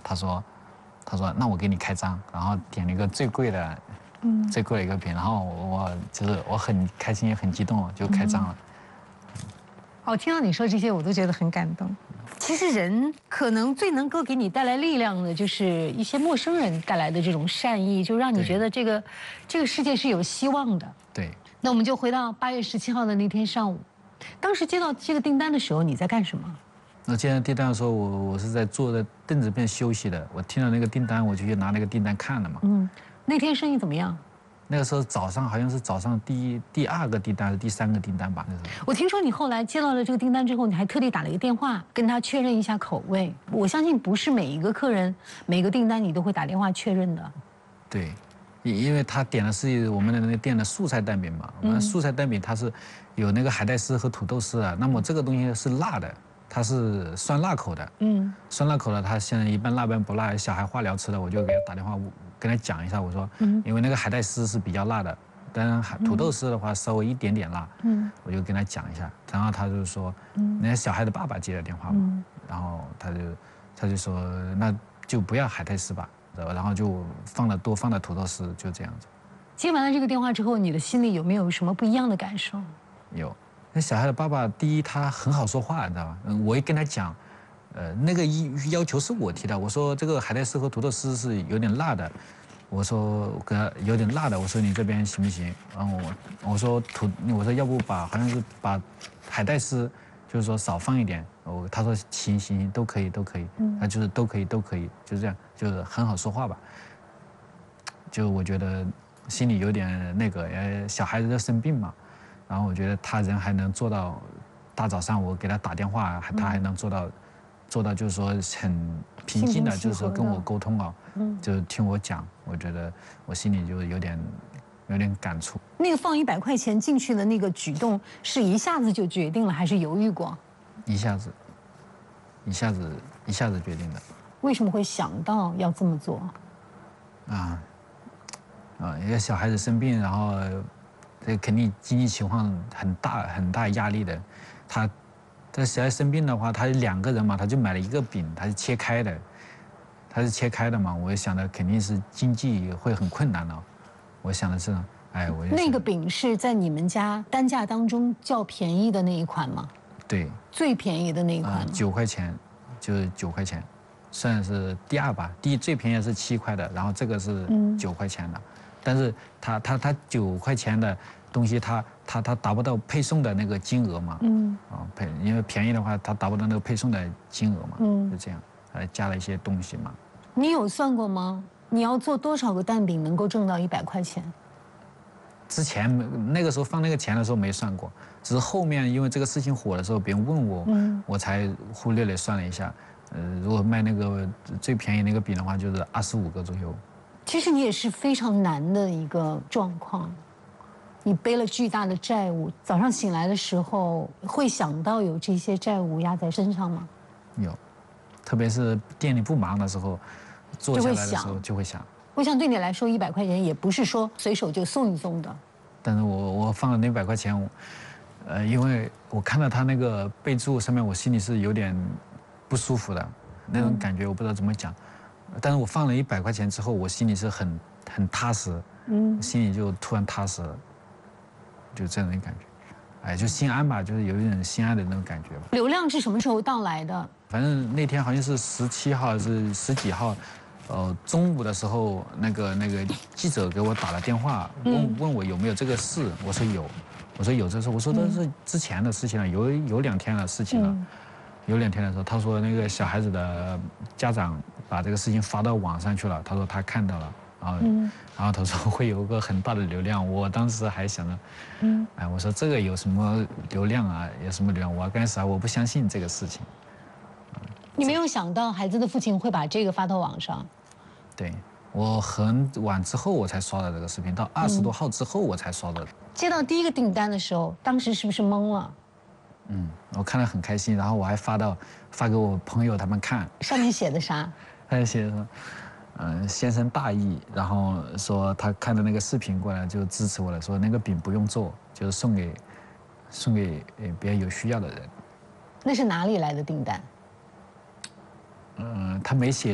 他说那我给你开张，然后点了一个最贵的一个饼，然后我很开心也很激动，就开张了。 听到你说这些，我都觉得很感动。其实人可能最能够给你带来力量的，就是一些陌生人带来的这种善意，就让你觉得这个世界是有希望的。 对。 那我们就回到8月17号的那天上午，当时接到这个订单的时候，你在干什么？ 那接到订单的时候，我是在坐在凳子边休息的。我听到那个订单，我就去拿那个订单看了嘛。 那天生意怎么样？ 那个时候早上好像是早上第2个订单还是第3个订单吧？那时候我听说你后来接到了这个订单之后，你还特地打了一个电话跟他确认一下口味。我相信不是每一个客人每个订单你都会打电话确认的。 对，因为他点的是我们的那个店的素菜蛋饼嘛。我们素菜蛋饼它是有那个海带丝和土豆丝的，那么这个东西是辣的，它是酸辣口的。酸辣口的，他现在一般辣一般不辣，小孩化疗吃的，我就给他打电话跟他讲一下，我说，因为那个海带丝是比较辣的，当然土豆丝的话稍微一点点辣，我就跟他讲一下，然后他就说，那小孩的爸爸接的电话嘛，然后他就说那就不要海带丝吧，然后就多放了土豆丝，就这样子。 接完了这个电话之后，你的心里有没有什么不一样的感受？ 有，那小孩的爸爸，第一他很好说话，你知道吧？我一跟他讲。那个要求是我提的，我说这个海带丝和土豆丝是有点辣的，我说跟他有点辣的，我说你这边行不行？然后我说要不好像是把海带丝就是说少放一点，他说行都可以，他就是都可以，就这样，就是很好说话吧。就我觉得心里有点那个，小孩子在生病嘛，然后我觉得他人还能做到，大早上我给他打电话，他还能做到就是说很平静的，就是说跟我沟通啊，就听我讲，我觉得我心里就有点感触。 那个放100块钱进去的那个举动，是一下子就决定了，还是犹豫过？ 一下子决定的。 为什么会想到要这么做？ 一个小孩子生病，然后这肯定经济情况很大压力的，他小孩生病的话，他2个人嘛，他就买了一个饼，他是切开的嘛，我想的肯定是经济会很困难的，我想的是， 那个饼是在你们家单价当中较便宜的那一款吗？ 对， 最便宜的那一款 ，9块钱，就是9块钱，算是第2吧，最便宜是7块的，然后这个是9块钱的，但是他9块钱的东西，他达不到配送的那个金额嘛，因为便宜的话，他达不到那个配送的金额嘛，就这样，加了一些东西嘛。 你有算过吗？你要做多少个蛋饼能够挣到100块钱？ 之前那个时候放那个钱的时候没算过，只是后面因为这个事情火的时候，别人问我，我才忽略了算了一下，如果卖那个最便宜那个饼的话，就是25个左右。 其实你也是非常难的一个状况，你背了巨大的债务，早上醒来的时候会想到有这些债务压在身上吗？ 有，特别是店里不忙的时候，坐下来的时候就会想。 我想对你来说，100块钱也不是说随手就送一送的。 但是我放了那100块钱，因为我看到他那个备注上面，我心里是有点不舒服的那种感觉，我不知道怎么讲。但是我放了100块钱之后，我心里是很踏实，心里就突然踏实了，就这样的感觉，就心安吧，就是有一点心安的那种感觉吧。 流量是什么时候到来的？ 反正那天好像是17号，是10几号。中午的时候，那个记者给我打了电话，问我有没有这个事，我说有，有这事，我说这是之前的事情了，有2天的事情了，有2天的时候，他说那个小孩子的家长把这个事情发到网上去了，他说他看到了，然后他说会有个很大的流量，我当时还想着，我说这个有什么流量啊，有什么流量？我刚开始我不相信这个事情。 你没有想到孩子的父亲会把这个发到网上？ 对，我很晚之后我才刷到这个视频，到20多号之后我才刷到的。 接到第1个订单的时候，当时是不是懵了？ 我看得很开心，然后我还发给我朋友他们看。 上面写的啥？ 他写说，先生大义，然后说他看的那个视频过来就支持我了，说那个饼不用做，就是送给别人有需要的人。 那是哪里来的订单？ 他没写。